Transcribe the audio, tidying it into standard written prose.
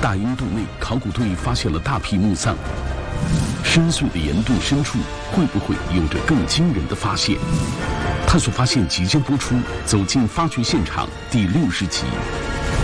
大英洞内，考古队发现了大批墓葬。深邃的岩洞深处，会不会有着更惊人的发现？探索发现即将播出《走进发掘现场》第60集。